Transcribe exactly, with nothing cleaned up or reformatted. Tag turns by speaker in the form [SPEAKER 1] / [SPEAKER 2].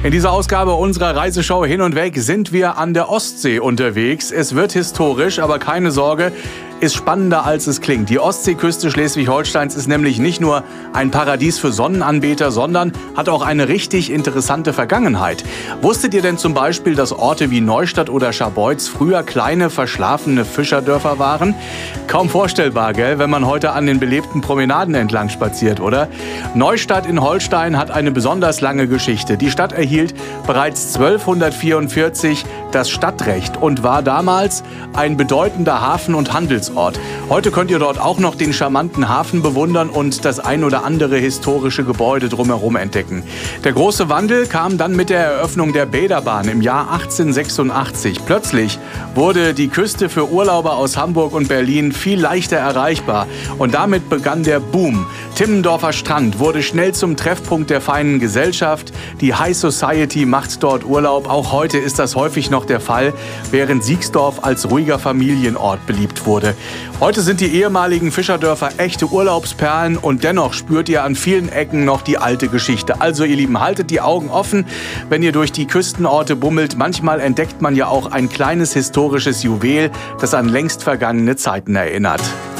[SPEAKER 1] In dieser Ausgabe unserer Reiseshow Hin und Weg sind wir an der Ostsee unterwegs. Es wird historisch, aber keine Sorge, ist spannender als es klingt. Die Ostseeküste Schleswig-Holsteins ist nämlich nicht nur ein Paradies für Sonnenanbeter, sondern hat auch eine richtig interessante Vergangenheit. Wusstet ihr denn zum Beispiel, dass Orte wie Neustadt oder Scharbeutz früher kleine, verschlafene Fischerdörfer waren? Kaum vorstellbar, gell, wenn man heute an den belebten Promenaden entlang spaziert, oder? Neustadt in Holstein hat eine besonders lange Geschichte. Die Stadt erhielt bereits zwölfhundertvierundvierzig das Stadtrecht und war damals ein bedeutender Hafen- und Handelsort. Heute könnt ihr dort auch noch den charmanten Hafen bewundern und das ein oder andere historische Gebäude drumherum entdecken. Der große Wandel kam dann mit der Eröffnung der Bäderbahn im Jahr achtzehnhundertsechsundachtzig. Plötzlich wurde die Küste für Urlauber aus Hamburg und Berlin viel leichter erreichbar und damit begann der Boom. Timmendorfer Strand wurde schnell zum Treffpunkt der feinen Gesellschaft. Die High Society macht dort Urlaub. Auch heute ist das häufig noch der Fall, während Siegsdorf als ruhiger Familienort beliebt wurde. Heute sind die ehemaligen Fischerdörfer echte Urlaubsperlen und dennoch spürt ihr an vielen Ecken noch die alte Geschichte. Also ihr Lieben, haltet die Augen offen, wenn ihr durch die Küstenorte bummelt. Manchmal entdeckt man ja auch ein kleines historisches Juwel, das an längst vergangene Zeiten erinnert.